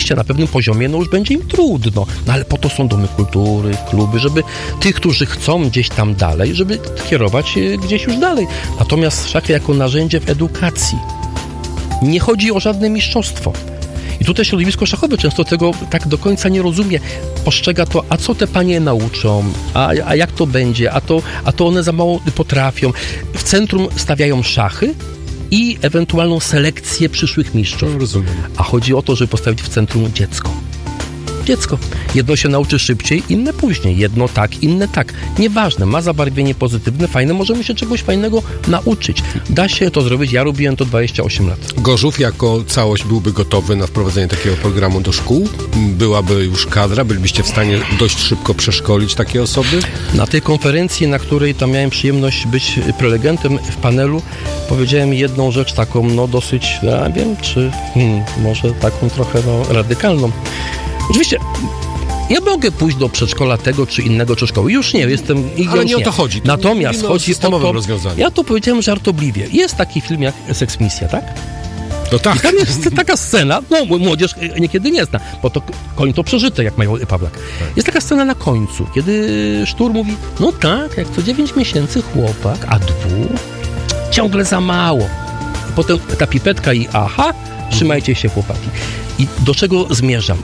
Oczywiście na pewnym poziomie już będzie im trudno, ale po to są domy kultury, kluby, żeby tych, którzy chcą gdzieś tam dalej, żeby kierować gdzieś już dalej. Natomiast szachy jako narzędzie w edukacji. Nie chodzi o żadne mistrzostwo. I tutaj środowisko szachowe często tego tak do końca nie rozumie. Postrzega to, a co te panie nauczą, a jak to będzie, a to one za mało potrafią. W centrum stawiają szachy i ewentualną selekcję przyszłych mistrzów. Rozumiem. A chodzi o to, żeby postawić w centrum dziecko. Dziecko. Jedno się nauczy szybciej, inne później. Jedno tak, inne tak. Nieważne, ma zabarwienie pozytywne, fajne, możemy się czegoś fajnego nauczyć. Da się to zrobić, ja robiłem to 28 lat. Gorzów jako całość byłby gotowy na wprowadzenie takiego programu do szkół? Byłaby już kadra? Bylibyście w stanie dość szybko przeszkolić takie osoby? Na tej konferencji, na której tam miałem przyjemność być prelegentem w panelu, powiedziałem jedną rzecz taką, dosyć, ja wiem, czy może taką trochę radykalną. Oczywiście, ja mogę pójść do przedszkola tego czy innego czy szkoły. Już nie, jestem... Ale nie o to chodzi. Natomiast chodzi o to... rozwiązaniu. Ja to powiedziałem żartobliwie. Jest taki film jak Seks Misja, tak? No tak. I tam jest taka scena, młodzież niekiedy nie zna, bo to koń to przeżyte, jak mają Pawlak. Tak. Jest taka scena na końcu, kiedy Sztur mówi, jak co 9 miesięcy chłopak, a 2 ciągle za mało. I potem ta pipetka i trzymajcie się chłopaki. I do czego zmierzam?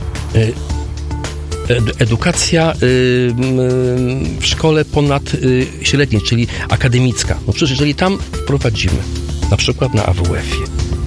Edukacja w szkole ponadśredniej, czyli akademicka. Przecież jeżeli tam wprowadzimy, na przykład na AWF-ie,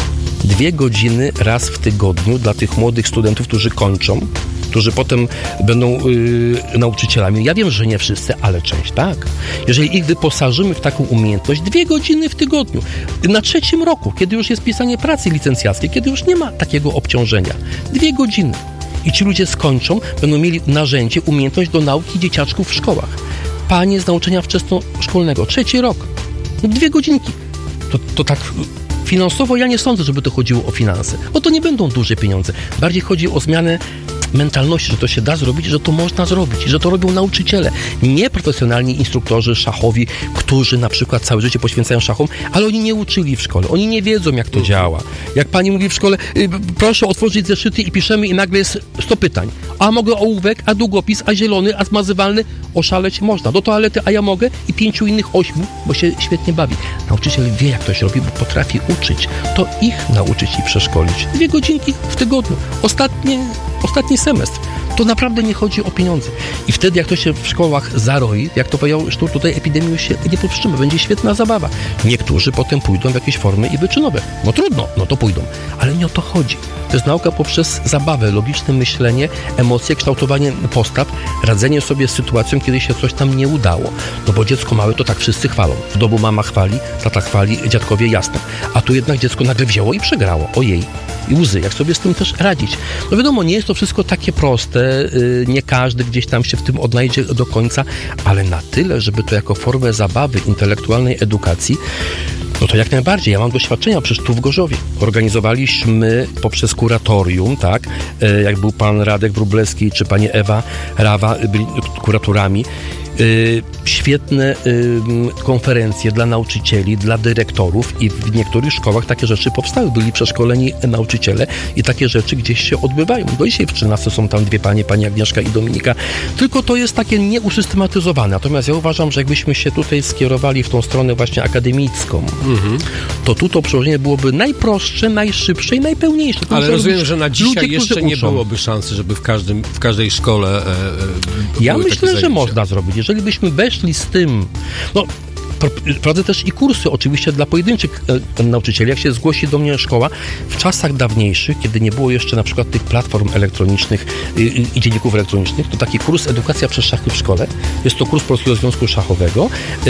2 godziny raz w tygodniu dla tych młodych studentów, którzy kończą, którzy potem będą nauczycielami. Ja wiem, że nie wszyscy, ale część tak. Jeżeli ich wyposażymy w taką umiejętność, 2 godziny w tygodniu, na 3. roku, kiedy już jest pisanie pracy licencjackiej, kiedy już nie ma takiego obciążenia, 2 godziny. I ci ludzie skończą, będą mieli narzędzie, umiejętność do nauki dzieciaczków w szkołach. Panie z nauczania wczesnoszkolnego, 3. rok, 2 godzinki. To tak finansowo ja nie sądzę, żeby to chodziło o finanse, bo to nie będą duże pieniądze. Bardziej chodzi o zmianę mentalności, że to się da zrobić, że to można zrobić, że to robią nauczyciele, nie profesjonalni instruktorzy szachowi, którzy na przykład całe życie poświęcają szachom, ale oni nie uczyli w szkole, oni nie wiedzą, jak to działa. Jak pani mówi w szkole, proszę otworzyć zeszyty i piszemy i nagle jest 100 pytań. A mogę ołówek, a długopis, a zielony, a zmazywalny? Oszaleć można. Do toalety, a ja mogę? I 5 innych 8, bo się świetnie bawi. Nauczyciel wie, jak to się robi, bo potrafi uczyć. To ich nauczyć i przeszkolić. 2 godzinki w tygodniu. Ostatni semestr. To naprawdę nie chodzi o pieniądze. I wtedy, jak to się w szkołach zaroi, jak to powiedział Sztur, tutaj epidemii się nie powstrzyma. Będzie świetna zabawa. Niektórzy potem pójdą w jakieś formy i wyczynowe. Trudno, to pójdą. Ale nie o to chodzi. To jest nauka poprzez zabawę, logiczne myślenie, emocje, kształtowanie postaw, radzenie sobie z sytuacją, kiedy się coś tam nie udało. Bo dziecko małe to tak wszyscy chwalą. W domu mama chwali, tata chwali, dziadkowie jasno. A tu jednak dziecko nagle wzięło i przegrało. Ojej. I łzy. Jak sobie z tym też radzić? Wiadomo, nie jest to wszystko takie proste. Nie każdy gdzieś tam się w tym odnajdzie do końca, ale na tyle, żeby to jako formę zabawy, intelektualnej edukacji, to jak najbardziej. Ja mam doświadczenia przecież tu w Gorzowie. Organizowaliśmy poprzez kuratorium, tak, jak był pan Radek Wróblewski czy pani Ewa Rawa, byli kuratorami, świetne konferencje dla nauczycieli, dla dyrektorów i w niektórych szkołach takie rzeczy powstały. Byli przeszkoleni nauczyciele i takie rzeczy gdzieś się odbywają. Do dzisiaj w 13 są tam 2 panie, pani Agnieszka i Dominika. Tylko to jest takie nieusystematyzowane. Natomiast ja uważam, że jakbyśmy się tutaj skierowali w tą stronę właśnie akademicką, to tu to przełożenie byłoby najprostsze, najszybsze i najpełniejsze. Ale rozumiem, że na dzisiaj jeszcze nie byłoby szansy, żeby w każdej szkole ja myślę, że można zrobić. Jeżeli byśmy weszli z tym, prowadzę też i kursy oczywiście dla pojedynczych nauczycieli. Jak się zgłosi do mnie szkoła, w czasach dawniejszych, kiedy nie było jeszcze na przykład tych platform elektronicznych i dzienników elektronicznych, to taki kurs Edukacja przez szachy w szkole. Jest to kurs Polskiego Związku Szachowego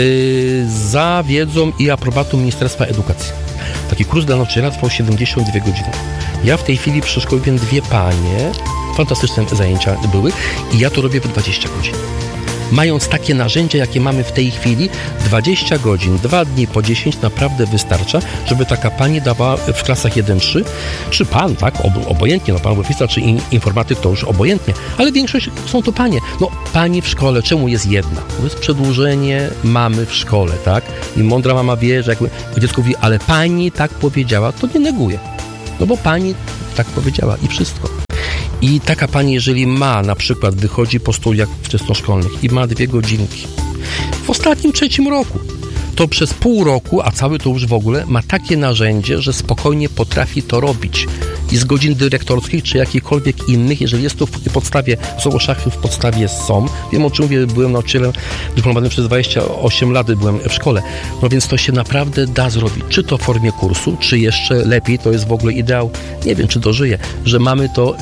za wiedzą i aprobatą Ministerstwa Edukacji. Taki kurs dla nauczyciela trwał 72 godziny. Ja w tej chwili przeszkoliłem 2 panie, fantastyczne zajęcia były i ja to robię w 20 godzin. Mając takie narzędzia, jakie mamy w tej chwili, 20 godzin, 2 dni po 10 naprawdę wystarcza, żeby taka pani dawała w klasach 1-3, czy pan, tak, obojętnie, pan wofista, czy informatyk, to już obojętnie, ale większość są to panie. Pani w szkole, czemu jest jedna? To jest przedłużenie mamy w szkole, tak? I mądra mama wie, że jak dziecko mówi, ale pani tak powiedziała, to nie neguje. Bo pani tak powiedziała i wszystko. I taka pani, jeżeli ma, na przykład wychodzi po studiach wczesnoszkolnych i ma 2 godzinki w ostatnim 3 roku, to przez pół roku, a cały to już w ogóle, ma takie narzędzie, że spokojnie potrafi to robić. I z godzin dyrektorskich, czy jakichkolwiek innych, jeżeli jest to w podstawie, słowo szachy w podstawie są. Wiem, o czym mówię, byłem nauczycielem dyplomowanym przez 28 lat, byłem w szkole. No więc to się naprawdę da zrobić. Czy to w formie kursu, czy jeszcze lepiej, to jest w ogóle ideał, nie wiem, czy dożyję, że mamy to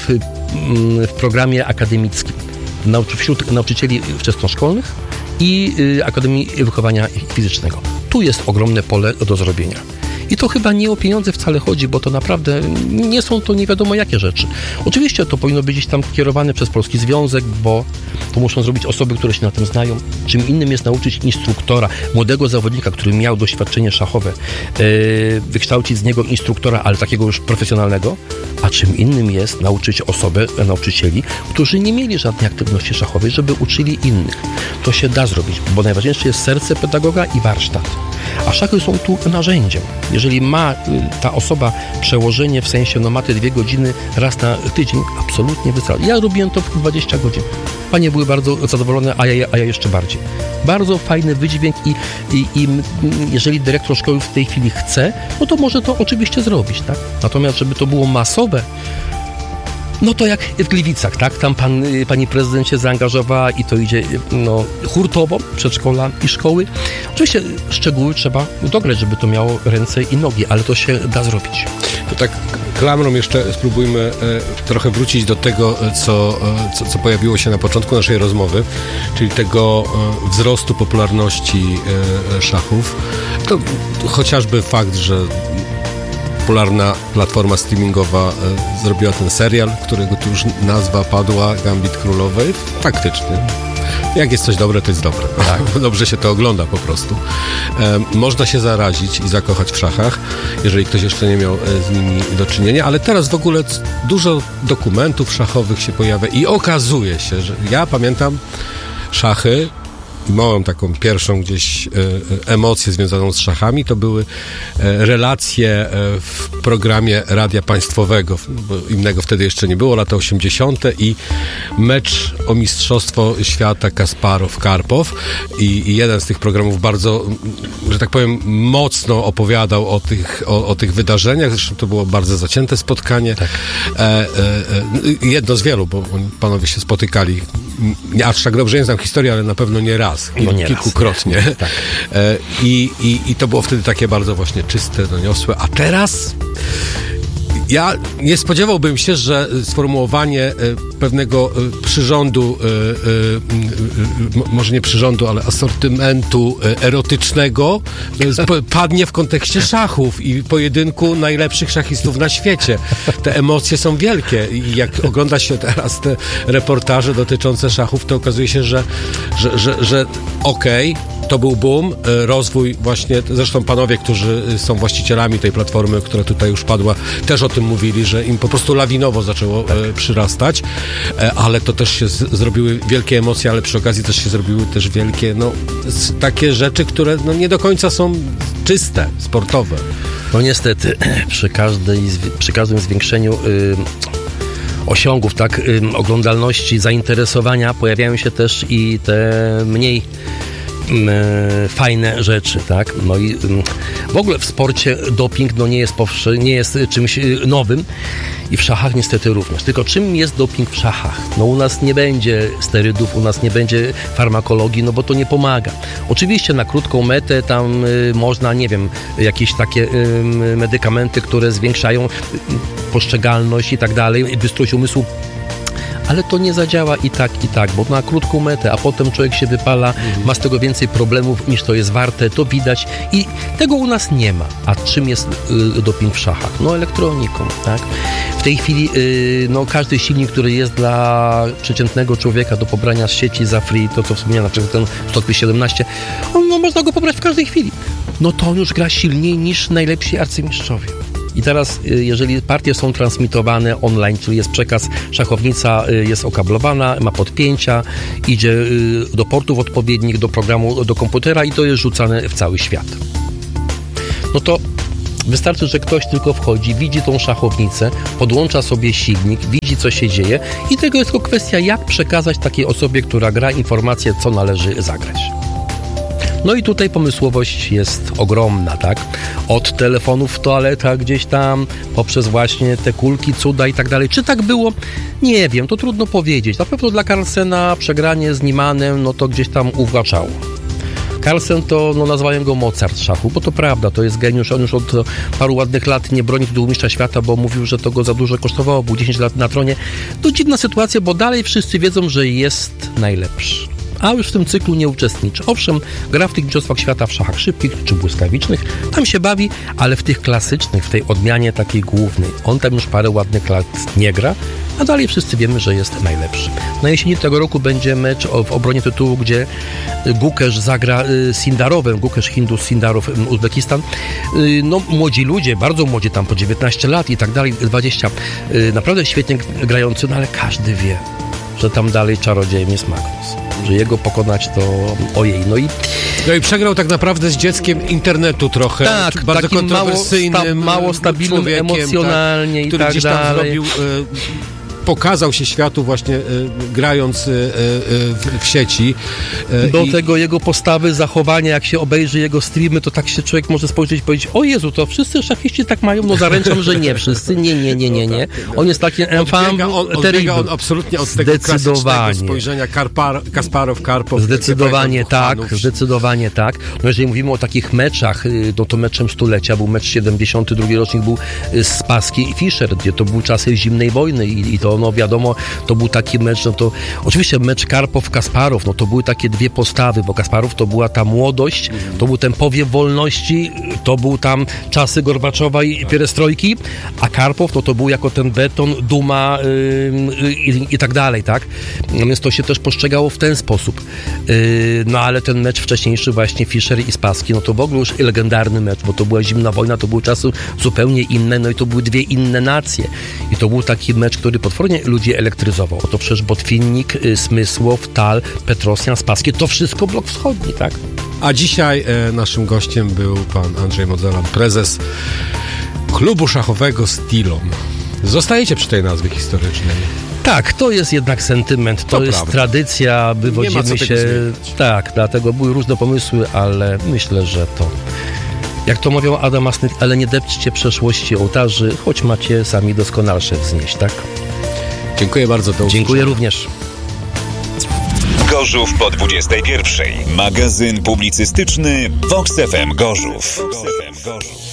w programie akademickim wśród nauczycieli wczesnoszkolnych i Akademii Wychowania Fizycznego. Tu jest ogromne pole do zrobienia. I to chyba nie o pieniądze wcale chodzi, bo to naprawdę nie są to nie wiadomo jakie rzeczy. Oczywiście to powinno być gdzieś tam kierowane przez Polski Związek, bo to muszą zrobić osoby, które się na tym znają. Czym innym jest nauczyć instruktora, młodego zawodnika, który miał doświadczenie szachowe, wykształcić z niego instruktora, ale takiego już profesjonalnego, a czym innym jest nauczyć nauczycieli, którzy nie mieli żadnej aktywności szachowej, żeby uczyli innych. To się da zrobić, bo najważniejsze jest serce pedagoga i warsztat. A szachy są tu narzędziem. Jeżeli ma ta osoba przełożenie, w sensie ma te 2 godziny raz na tydzień, absolutnie wystarczy. Ja robiłem to w 20 godzin. Panie były bardzo zadowolone, a ja jeszcze bardziej. Bardzo fajny wydźwięk i jeżeli dyrektor szkoły w tej chwili chce, no to może to oczywiście zrobić, tak? Natomiast żeby to było masowe, no to jak w Gliwicach, tak? Tam pani prezydent się zaangażowała i to idzie hurtowo, przedszkola i szkoły. Oczywiście szczegóły trzeba dograć, żeby to miało ręce i nogi, ale to się da zrobić. To tak klamrą jeszcze spróbujmy trochę wrócić do tego, co pojawiło się na początku naszej rozmowy, czyli tego wzrostu popularności szachów. To chociażby fakt, że popularna platforma streamingowa zrobiła ten serial, którego tu już nazwa padła, Gambit Królowej. Faktycznie. Jak jest coś dobre, to jest dobre. Tak. Dobrze się to ogląda po prostu. Można się zarazić i zakochać w szachach, jeżeli ktoś jeszcze nie miał z nimi do czynienia, ale teraz w ogóle dużo dokumentów szachowych się pojawia i okazuje się, że ja pamiętam szachy, małą taką pierwszą gdzieś emocję związaną z szachami, to były relacje w programie Radia Państwowego, bo innego wtedy jeszcze nie było, lata 80. i mecz o Mistrzostwo Świata Kasparow-Karpow i jeden z tych programów bardzo, że tak powiem, mocno opowiadał o tych wydarzeniach, zresztą to było bardzo zacięte spotkanie. Tak. Jedno z wielu, bo panowie się spotykali. Aż tak dobrze nie znam historii, ale na pewno nie raz. Kilkukrotnie. Tak. I to było wtedy takie bardzo właśnie czyste, doniosłe. A teraz ja nie spodziewałbym się, że sformułowanie pewnego przyrządu, może nie przyrządu, ale asortymentu erotycznego padnie w kontekście szachów i pojedynku najlepszych szachistów na świecie. Te emocje są wielkie i jak ogląda się teraz te reportaże dotyczące szachów, to okazuje się, że okej, to był boom, rozwój właśnie, zresztą panowie, którzy są właścicielami tej platformy, która tutaj już padła, też o tym mówili, że im po prostu lawinowo zaczęło przyrastać, ale to też się zrobiły wielkie emocje, ale przy okazji też się zrobiły też wielkie, takie rzeczy, które nie do końca są czyste, sportowe. No niestety, przy każdym zwiększeniu osiągów, tak, oglądalności, zainteresowania pojawiają się też i te mniej fajne rzeczy, tak? No i w ogóle w sporcie doping nie jest czymś nowym i w szachach niestety również. Tylko czym jest doping w szachach? No u nas nie będzie sterydów, u nas nie będzie farmakologii, no bo to nie pomaga. Oczywiście na krótką metę tam można, nie wiem, jakieś takie medykamenty, które zwiększają poszczegalność i tak dalej, bystrość umysłu, ale to nie zadziała i tak, bo na krótką metę, a potem człowiek się wypala, ma z tego więcej problemów niż to jest warte, to widać i tego u nas nie ma. A czym jest doping w szachach? No elektroniką, tak? W tej chwili każdy silnik, który jest dla przeciętnego człowieka do pobrania z sieci za free, to co wspomniałem, na przykład ten Stockfish 17, można go pobrać w każdej chwili. No to on już gra silniej niż najlepsi arcymistrzowie. I teraz, jeżeli partie są transmitowane online, czyli jest przekaz, szachownica jest okablowana, ma podpięcia, idzie do portów odpowiednich, do programu, do komputera i to jest rzucane w cały świat. No to Wystarczy, że ktoś tylko wchodzi, widzi tą szachownicę, podłącza sobie silnik, widzi, co się dzieje i tego jest tylko kwestia, jak przekazać takiej osobie, która gra, informację, co należy zagrać. No i tutaj pomysłowość jest ogromna, tak? Od telefonów w toaletach gdzieś tam, poprzez właśnie te kulki, cuda i tak dalej. Czy tak było? Nie wiem, to trudno powiedzieć. Na pewno dla Carlsena przegranie z Niemanem, no to gdzieś tam uwłaczało. Carlsen to, nazywają go Mozart szachu, bo to prawda, to jest geniusz. On już od paru ładnych lat nie broni tytułu mistrza świata, bo mówił, że to go za dużo kosztowało, był 10 lat na tronie. To dziwna sytuacja, bo dalej wszyscy wiedzą, że jest najlepszy. A już w tym cyklu nie uczestniczy. Owszem, gra w tych mistrzostwach świata w szachach szybkich czy błyskawicznych, tam się bawi, ale w tych klasycznych, w tej odmianie takiej głównej, on tam już parę ładnych lat nie gra, a dalej wszyscy wiemy, że jest najlepszy. Na jesieni tego roku będzie mecz w obronie tytułu, gdzie Gukesz zagra Sindarowem, Gukesz Hindus, Sindarow Uzbekistan. No młodzi ludzie, bardzo młodzi, tam po 19 lat i tak dalej, 20, naprawdę świetnie grający, no ale każdy wie, że tam dalej czarodziejem jest Magnus. Że jego pokonać to ojej. No i przegrał tak naprawdę z dzieckiem internetu trochę. Tak, bardzo takim kontrowersyjnym, mało stabilnym emocjonalnie, tak, który i tak gdzieś dalej. tam zrobił, pokazał się światu właśnie grając w sieci. Do tego jego postawy, zachowania, jak się obejrzy jego streamy, to tak się człowiek może spojrzeć i powiedzieć: o Jezu, to wszyscy szachiści tak mają? No zaręczam, że nie wszyscy. Nie. On jest taki enfant odbiega on absolutnie od tego klasycznego spojrzenia Kasparow-Karpow. Zdecydowanie tak. No jeżeli mówimy o takich meczach, no to meczem stulecia był mecz 72. rocznik był Spassky i Fischer, gdzie to były czasy zimnej wojny i to no wiadomo, to był taki mecz, no to oczywiście mecz Karpow-Kasparow, no to były takie dwie postawy, bo Kasparow to była ta młodość, to był ten powiew wolności, to był tam czasy Gorbaczowa i pierestrojki, a Karpow to był jako ten beton, duma i tak dalej, tak? No więc to się też postrzegało w ten sposób. No ale ten mecz wcześniejszy właśnie Fischer i Spassky, no to w ogóle już legendarny mecz, bo to była zimna wojna, to były czasy zupełnie inne, no i to były dwie inne nacje. I to był taki mecz, który potwornie ludzi elektryzował. To przecież Botwinnik, Smysłow, Tal, Petrosjan, Spassky, to wszystko blok wschodni, tak? A dzisiaj naszym gościem był pan Andrzej Modzelan, prezes klubu szachowego Stilon. Zostajecie przy tej nazwie historycznej. Tak, to jest jednak sentyment, to jest prawda. Tradycja, wywodzimy się... Tak, dlatego były różne pomysły, ale myślę, że to... Jak to mówią Adam Smith, ale nie depczcie przeszłości ołtarzy, choć macie sami doskonalsze wznieść, tak? Dziękuję bardzo. Dziękuję również. Gorzów po 21. Magazyn publicystyczny Vox FM Gorzów.